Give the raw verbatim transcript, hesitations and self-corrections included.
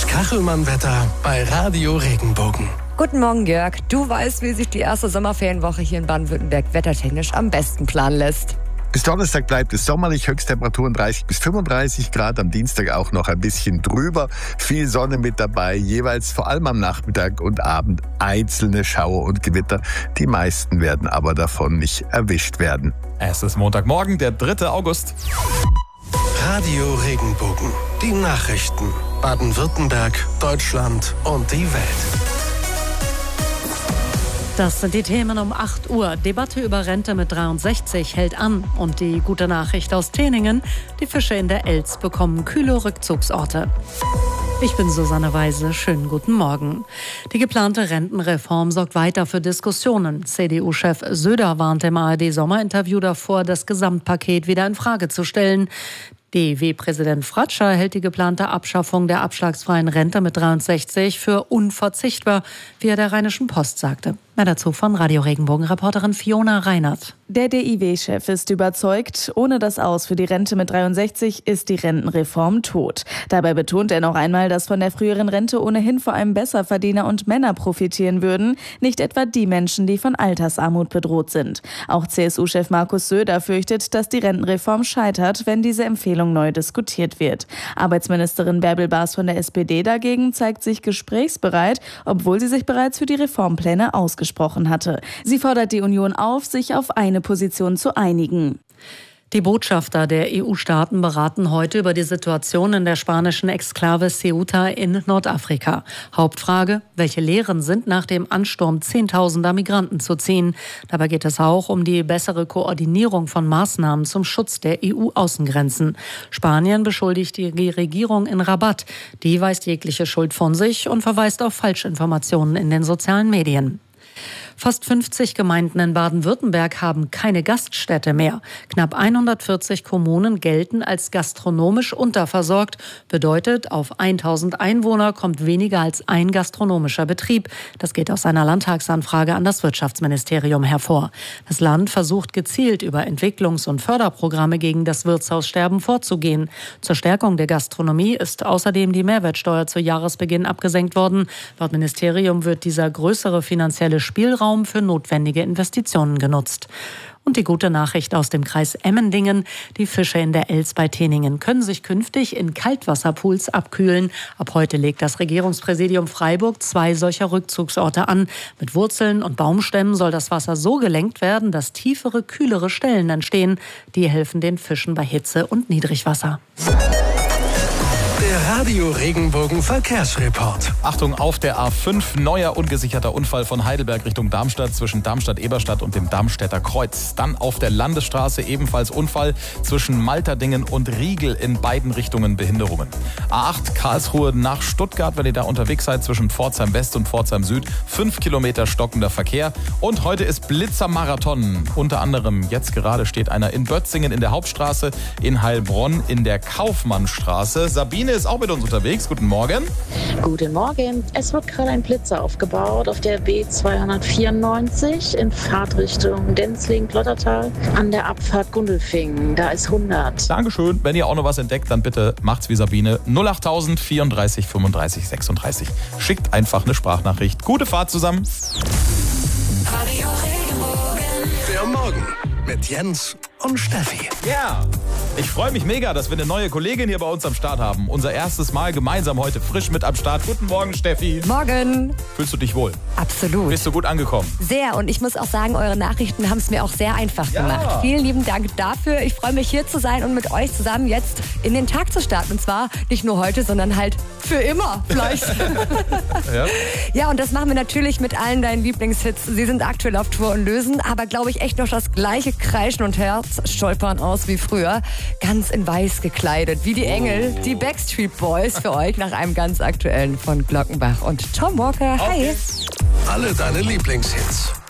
Kachelmann-Wetter bei Radio Regenbogen. Guten Morgen, Jörg. Du weißt, wie sich die erste Sommerferienwoche hier in Baden-Württemberg wettertechnisch am besten planen lässt. Bis Donnerstag bleibt es sommerlich, Höchsttemperaturen dreißig bis fünfunddreißig Grad, am Dienstag auch noch ein bisschen drüber, viel Sonne mit dabei, jeweils vor allem am Nachmittag und Abend einzelne Schauer und Gewitter. Die meisten werden aber davon nicht erwischt werden. Es ist Montagmorgen, der dritte August. Radio Regenbogen, die Nachrichten. Baden-Württemberg, Deutschland und die Welt. Das sind die Themen um acht Uhr. Debatte über Rente mit dreiundsechzig hält an. Und die gute Nachricht aus Teningen: Die Fische in der Elz bekommen kühle Rückzugsorte. Ich bin Susanne Weise. Schönen guten Morgen. Die geplante Rentenreform sorgt weiter für Diskussionen. C D U-Chef Söder warnt im A R D-Sommerinterview davor, das Gesamtpaket wieder in Frage zu stellen. D E W-Präsident Fratscher hält die geplante Abschaffung der abschlagsfreien Rente mit dreiundsechzig für unverzichtbar, wie er der Rheinischen Post sagte. Mehr dazu von Radio Regenbogen-Reporterin Fiona Reinert. Der D I W-Chef ist überzeugt, ohne das Aus für die Rente mit dreiundsechzig ist die Rentenreform tot. Dabei betont er noch einmal, dass von der früheren Rente ohnehin vor allem Besserverdiener und Männer profitieren würden, nicht etwa die Menschen, die von Altersarmut bedroht sind. Auch C S U-Chef Markus Söder fürchtet, dass die Rentenreform scheitert, wenn diese Empfehlung neu diskutiert wird. Arbeitsministerin Bärbel Baas von der S P D dagegen zeigt sich gesprächsbereit, obwohl sie sich bereits für die Reformpläne ausgesprochen hatte. Sie fordert die Union auf, sich auf eine Position zu einigen. Die Botschafter der E U-Staaten beraten heute über die Situation in der spanischen Exklave Ceuta in Nordafrika. Hauptfrage: Welche Lehren sind nach dem Ansturm zehntausender Migranten zu ziehen? Dabei geht es auch um die bessere Koordinierung von Maßnahmen zum Schutz der E U-Außengrenzen. Spanien beschuldigt die Regierung in Rabat. Die weist jegliche Schuld von sich und verweist auf Falschinformationen in den sozialen Medien. Fast fünfzig Gemeinden in Baden-Württemberg haben keine Gaststätte mehr. Knapp hundertvierzig Kommunen gelten als gastronomisch unterversorgt. Bedeutet, auf tausend Einwohner kommt weniger als ein gastronomischer Betrieb. Das geht aus einer Landtagsanfrage an das Wirtschaftsministerium hervor. Das Land versucht gezielt über Entwicklungs- und Förderprogramme gegen das Wirtshaussterben vorzugehen. Zur Stärkung der Gastronomie ist außerdem die Mehrwertsteuer zu Jahresbeginn abgesenkt worden. Laut Ministerium wird dieser größere finanzielle Spielraum für notwendige Investitionen genutzt. Und die gute Nachricht aus dem Kreis Emmendingen: Die Fische in der Elz bei Teningen können sich künftig in Kaltwasserpools abkühlen. Ab heute legt das Regierungspräsidium Freiburg zwei solcher Rückzugsorte an. Mit Wurzeln und Baumstämmen soll das Wasser so gelenkt werden, dass tiefere, kühlere Stellen entstehen. Die helfen den Fischen bei Hitze und Niedrigwasser. Der Radio Regenbogen Verkehrsreport. Achtung, auf der A fünf, neuer ungesicherter Unfall von Heidelberg Richtung Darmstadt zwischen Darmstadt-Eberstadt und dem Darmstädter Kreuz. Dann auf der Landesstraße ebenfalls Unfall zwischen Malterdingen und Riegel, in beiden Richtungen Behinderungen. A acht, Karlsruhe nach Stuttgart, wenn ihr da unterwegs seid, zwischen Pforzheim West und Pforzheim Süd, fünf Kilometer stockender Verkehr. Und heute ist Blitzermarathon. Unter anderem jetzt gerade steht einer in Bötzingen in der Hauptstraße, in Heilbronn in der Kaufmannstraße. Sabine ist auch mit uns unterwegs. Guten Morgen. Guten Morgen. Es wird gerade ein Blitzer aufgebaut auf der B zweihundertvierundneunzig in Fahrtrichtung Denzling-Plottertal an der Abfahrt Gundelfingen. Da ist hundert. Dankeschön. Wenn ihr auch noch was entdeckt, dann bitte macht's wie Sabine. null achttausend vierunddreißig fünfunddreißig sechsunddreißig. Schickt einfach eine Sprachnachricht. Gute Fahrt zusammen. Der Morgen mit Jens und Steffi. Ja, yeah. Ich freue mich mega, dass wir eine neue Kollegin hier bei uns am Start haben. Unser erstes Mal gemeinsam heute frisch mit am Start. Guten Morgen, Steffi. Morgen. Fühlst du dich wohl? Absolut. Bist du gut angekommen? Sehr. Und ich muss auch sagen, eure Nachrichten haben es mir auch sehr einfach Ja. gemacht. Vielen lieben Dank dafür. Ich freue mich, hier zu sein und mit euch zusammen jetzt in den Tag zu starten. Und zwar nicht nur heute, sondern halt für immer vielleicht. Ja. Ja, und das machen wir natürlich mit allen deinen Lieblingshits. Sie sind aktuell auf Tour und lösen aber, glaube ich, echt noch das gleiche Kreischen und Herzstolpern aus wie früher. Ganz in weiß gekleidet, wie die Engel, die Backstreet Boys für euch nach einem ganz aktuellen von Glockenbach und Tom Walker. Hi! Alle deine Lieblingshits